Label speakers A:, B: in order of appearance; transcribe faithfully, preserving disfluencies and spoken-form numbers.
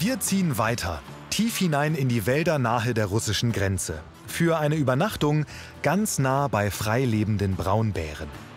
A: Wir ziehen weiter, tief hinein in die Wälder nahe der russischen Grenze. Für eine Übernachtung ganz nah bei frei lebenden Braunbären.